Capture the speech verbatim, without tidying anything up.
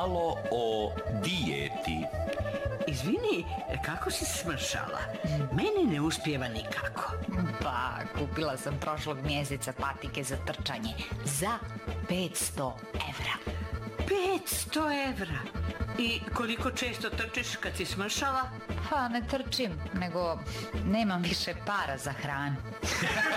Malo o dijeti. Izvini, kako si smršala? Meni ne uspijeva nikako. Pa, kupila sam prošlog mjeseca patike za trčanje za petsto evra. petsto evra? I koliko često trčiš kad si smršala? Pa ne trčim, nego nemam više para za hranu.